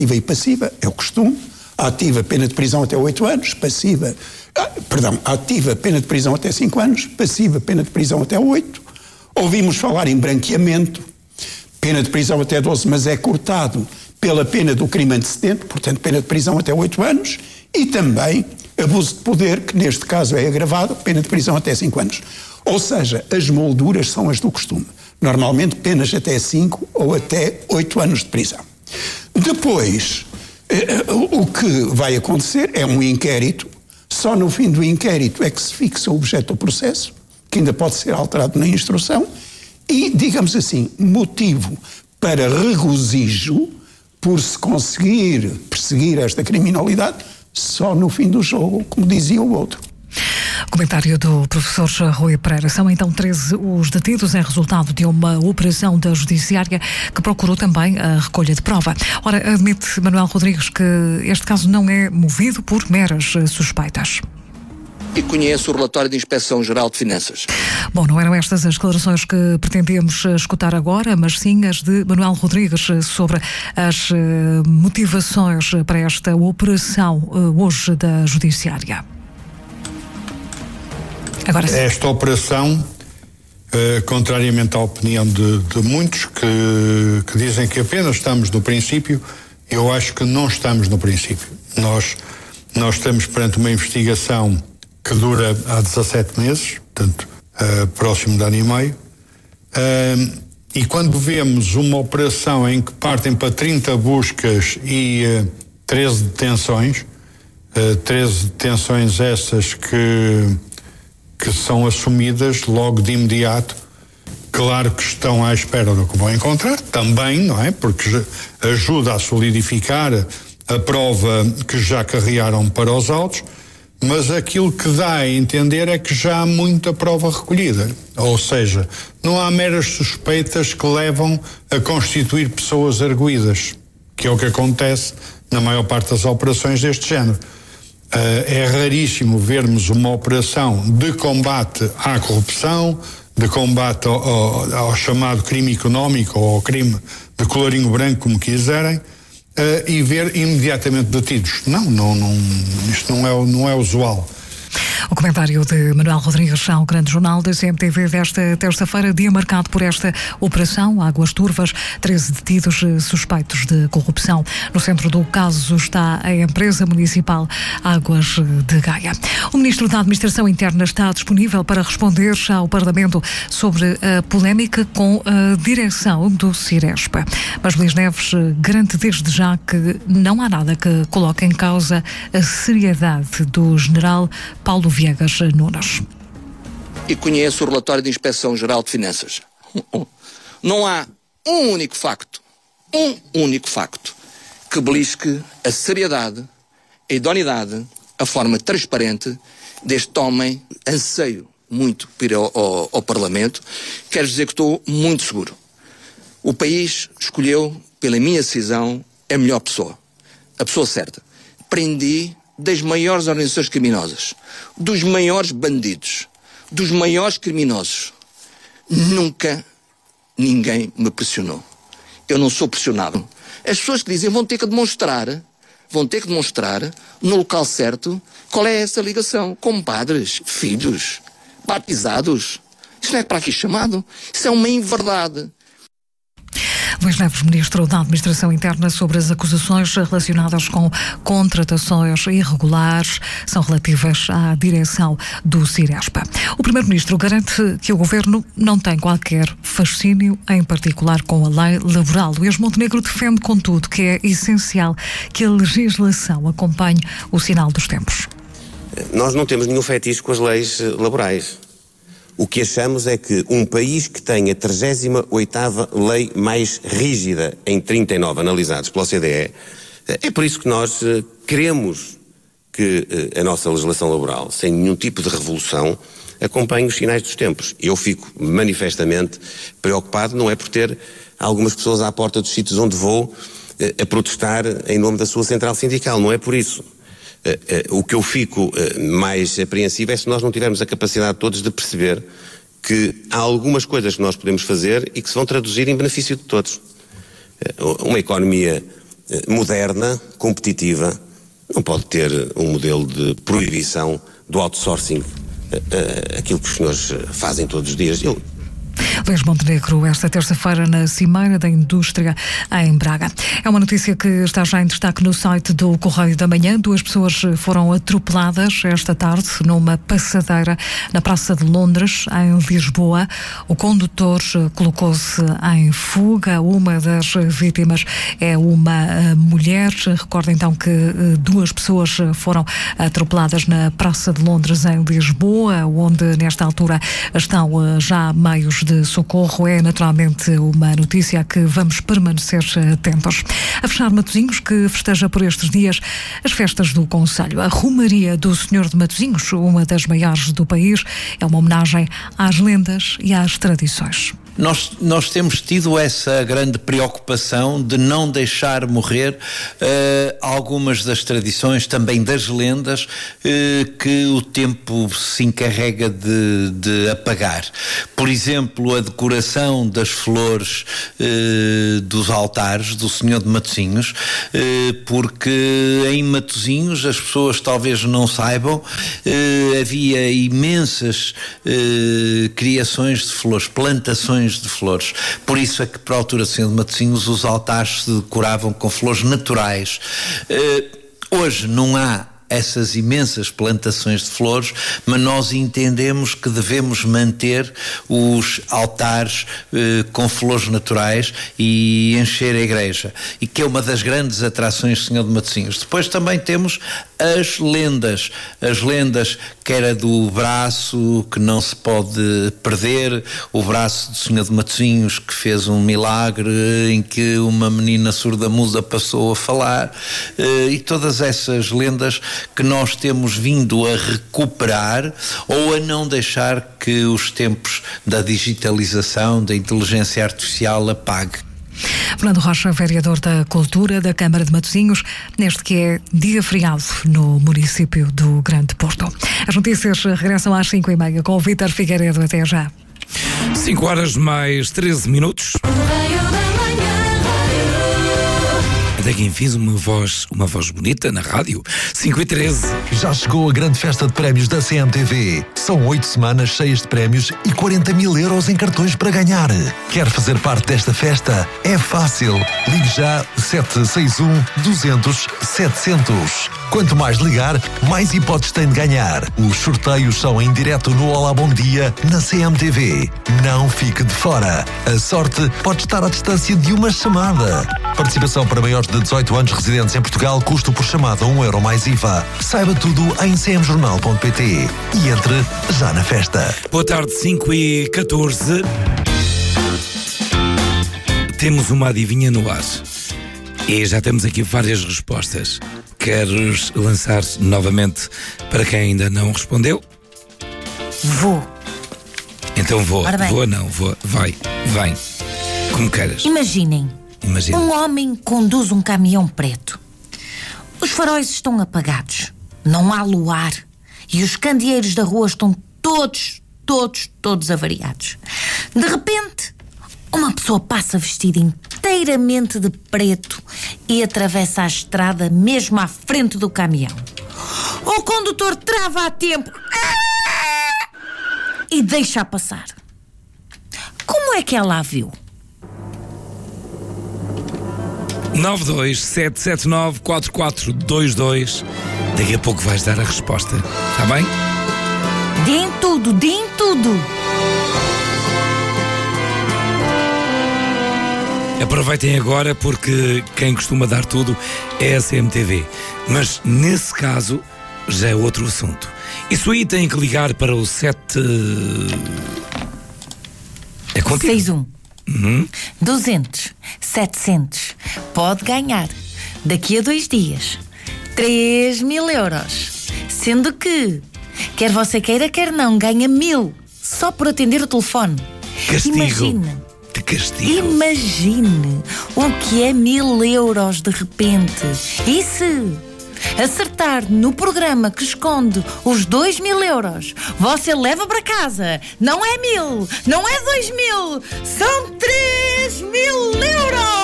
ativa e passiva, é o costume. Ativa, pena de prisão até 8 anos, passiva, ativa, pena de prisão até 5 anos, passiva, pena de prisão até 8. Ouvimos falar em branqueamento, pena de prisão até 12, mas é cortado pela pena do crime antecedente, portanto, pena de prisão até 8 anos, e também abuso de poder, que neste caso é agravado, pena de prisão até 5 anos. Ou seja, as molduras são as do costume. Normalmente, penas até 5 ou até 8 anos de prisão. Depois, o que vai acontecer é um inquérito. Só no fim do inquérito é que se fixa o objeto do processo, que ainda pode ser alterado na instrução, e, digamos assim, motivo para regozijo por se conseguir perseguir esta criminalidade só no fim do jogo, como dizia o outro. Comentário do professor Rui Pereira. São então 13 os detidos em resultado de uma operação da Judiciária que procurou também a recolha de prova. Ora, admite Manuel Rodrigues que este caso não é movido por meras suspeitas. E conheço o relatório da Inspeção-Geral de Finanças. Bom, não eram estas as declarações que pretendíamos escutar agora, mas sim as de Manuel Rodrigues sobre as motivações para esta operação hoje da Judiciária. Agora sim. Esta operação, contrariamente à opinião de muitos que dizem que apenas estamos no princípio, eu acho que não estamos no princípio. Nós estamos perante uma investigação que dura há 17 meses, portanto, próximo de ano e meio, e quando vemos uma operação em que partem para 30 buscas e 13 detenções, 13 detenções essas que são assumidas logo de imediato, claro que estão à espera do que vão encontrar, também, não é? Porque ajuda a solidificar a prova que já carregaram para os autos, mas aquilo que dá a entender é que já há muita prova recolhida. Ou seja, não há meras suspeitas que levam a constituir pessoas arguidas, que é o que acontece na maior parte das operações deste género. É raríssimo vermos uma operação de combate à corrupção, de combate ao chamado crime económico ou ao crime de colorinho branco, como quiserem, e ver imediatamente detidos. Não, isto não é usual. O comentário de Manuel Rodrigues ao Grande Jornal da CMTV desta terça-feira, dia marcado por esta operação Águas Turvas, 13 detidos suspeitos de corrupção. No centro do caso está a empresa municipal Águas de Gaia. O Ministro da Administração Interna está disponível para responder ao Parlamento sobre a polémica com a direção do Ciresp. Mas Luís Neves garante desde já que não há nada que coloque em causa a seriedade do general Paulo Viegas Nunes. E conheço o relatório da Inspeção-Geral de Finanças. Não há um único facto que belisque a seriedade, a idoneidade, a forma transparente deste homem. Anseio muito para ir ao Parlamento. Quero dizer que estou muito seguro. O país escolheu, pela minha decisão, a melhor pessoa. A pessoa certa. Prendi das maiores organizações criminosas, dos maiores bandidos, dos maiores criminosos. Nunca ninguém me pressionou. Eu não sou pressionado. As pessoas que dizem vão ter que demonstrar no local certo qual é essa ligação. Com padres, filhos, batizados. Isso não é para aqui chamado. Isso é uma inverdade. Luís Neves, Ministro da Administração Interna, sobre as acusações relacionadas com contratações irregulares, são relativas à direção do Ciresp. O Primeiro-Ministro garante que o Governo não tem qualquer fascínio, em particular com a lei laboral. Luís Montenegro defende, contudo, que é essencial que a legislação acompanhe o sinal dos tempos. Nós não temos nenhum fetiche com as leis laborais. O que achamos é que um país que tem a 38ª lei mais rígida em 39 analisados pela OCDE, é por isso que nós queremos que a nossa legislação laboral, sem nenhum tipo de revolução, acompanhe os sinais dos tempos. Eu fico manifestamente preocupado, não é por ter algumas pessoas à porta dos sítios onde vou a protestar em nome da sua central sindical, não é por isso. O que eu fico mais apreensivo é se nós não tivermos a capacidade todos de perceber que há algumas coisas que nós podemos fazer e que se vão traduzir em benefício de todos. Uma economia moderna, competitiva, não pode ter um modelo de proibição do outsourcing, aquilo que os senhores fazem todos os dias. Luís Montenegro, esta terça-feira na Cimeira da Indústria em Braga. É uma notícia que está já em destaque no site do Correio da Manhã. 2 pessoas foram atropeladas esta tarde numa passadeira na Praça de Londres, em Lisboa. O condutor colocou-se em fuga. Uma das vítimas é uma mulher. Recorda então que 2 pessoas foram atropeladas na Praça de Londres, em Lisboa, onde nesta altura estão já meios de socorro. É naturalmente uma notícia a que vamos permanecer atentos. A fechar, Matosinhos, que festeja por estes dias as festas do concelho. A Romaria do Senhor de Matosinhos, uma das maiores do país, é uma homenagem às lendas e às tradições. Nós temos tido essa grande preocupação de não deixar morrer algumas das tradições, também das lendas, que o tempo se encarrega de apagar. Por exemplo, a decoração das flores dos altares do Senhor de Matosinhos, porque em Matosinhos, as pessoas talvez não saibam, havia imensas criações de flores, plantações de flores. Por isso é que, para a altura do Senhor de Matosinhos, os altares se decoravam com flores naturais. Hoje não há essas imensas plantações de flores, mas nós entendemos que devemos manter os altares com flores naturais e encher a igreja, e que é uma das grandes atrações do Senhor de Matosinhos. Depois também temos as lendas que era do braço que não se pode perder, o braço do Senhor de Matosinhos que fez um milagre em que uma menina surda-muda passou a falar, e todas essas lendas que nós temos vindo a recuperar ou a não deixar que os tempos da digitalização, da inteligência artificial apague. Fernando Rocha, vereador da Cultura da Câmara de Matosinhos, neste que é dia feriado no município do Grande Porto. As notícias regressam às 5h30 com o Vítor Figueiredo. Até já. 5h mais 13 minutos. Até que enfim, uma voz bonita na rádio. 5h13. Já chegou a grande festa de prémios da CMTV. São 8 semanas cheias de prémios e 40 mil euros em cartões para ganhar. Quer fazer parte desta festa? É fácil. Ligue já 761 200 700. Quanto mais ligar, mais hipóteses tem de ganhar. Os sorteios são em direto no Olá Bom Dia na CMTV. Não fique de fora. A sorte pode estar à distância de uma chamada. Participação para maiores de 18 anos residentes em Portugal, custo por chamada €1 mais IVA. Saiba tudo em cmjornal.pt e entre já na festa. Boa tarde, 5h14. Temos uma adivinha no ar e já temos aqui várias respostas. Queres lançar novamente para quem ainda não respondeu? Vou. Então vou. Vou não, vou. Vai, vem. Como queiras. Imaginem. Um homem conduz um caminhão preto. Os faróis estão apagados. Não há luar. E os candeeiros da rua estão todos avariados. De repente, uma pessoa passa vestida inteiramente de preto e atravessa a estrada mesmo à frente do caminhão. O condutor trava a tempo e deixa passar. Como é que ela a viu? 927794422. Daqui a pouco vais dar a resposta. Está bem? Deem tudo. Aproveitem agora porque quem costuma dar tudo é a CMTV. Mas nesse caso já é outro assunto. Isso aí tem que ligar para o 7... É contigo? 61 200 700. Pode ganhar daqui a 2 dias 3 mil euros. Sendo que, quer você queira, quer não, ganha 1000 só por atender o telefone. Castigo. Imagine o que é 1000 euros de repente. E se acertar no programa que esconde os 2 mil euros, você leva para casa. Não é 1000, não é 2000, são 3 mil euros!